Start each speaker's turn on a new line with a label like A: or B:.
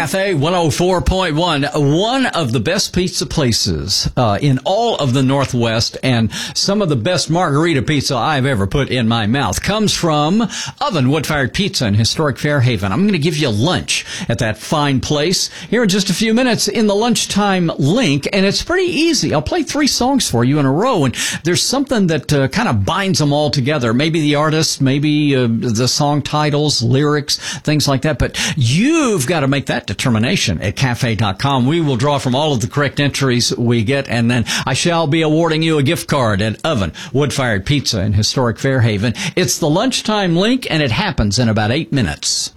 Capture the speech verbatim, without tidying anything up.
A: Cafe one oh four point one, one of the best pizza places uh, in all of the Northwest, and some of the best margarita pizza I've ever put in my mouth comes from Oven Wood-Fired Pizza in historic Fairhaven. I'm going to give you lunch at that fine place here in just a few minutes in the lunchtime link, and it's pretty easy. I'll play three songs for you in a row, and there's something that uh, kind of binds them all together. Maybe the artist, maybe uh, the song titles, lyrics, things like that, but you've got to make that determination at cafe dot com. We will draw from all of the correct entries we get, and then I shall be awarding you a gift card at Oven Wood-Fired Pizza in historic Fairhaven. It's the lunchtime link, and it happens in about eight minutes.